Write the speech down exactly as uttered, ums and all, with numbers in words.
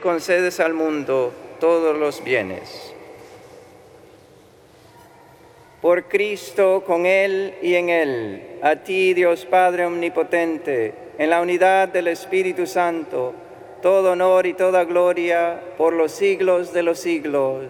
concedes al mundo todos los bienes. Por Cristo, con Él y en Él, a ti, Dios Padre Omnipotente, en la unidad del Espíritu Santo, todo honor y toda gloria por los siglos de los siglos.